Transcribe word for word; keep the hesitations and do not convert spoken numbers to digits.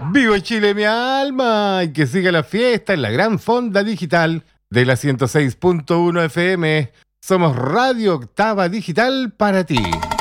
¡Viva Chile, mi alma! Y que siga la fiesta en la gran fonda digital de la ciento seis punto uno F M. Somos Radio Octava Digital para ti.